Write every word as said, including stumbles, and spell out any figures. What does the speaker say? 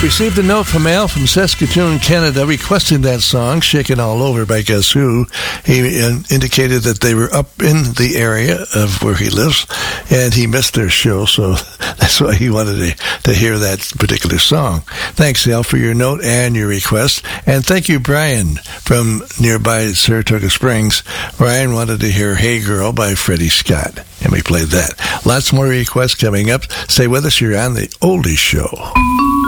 Received a note from Al from Saskatoon, Canada, requesting that song, Shaken All Over by Guess Who. He uh, indicated that they were up in the area of where he lives, and he missed their show, so that's why he wanted to, to hear that particular song. Thanks, Al, for your note and your request. And thank you, Brian, from nearby Saratoga Springs. Brian wanted to hear Hey Girl by Freddie Scott, and we played that. Lots more requests coming up. Stay with us. You're on the Oldies Show.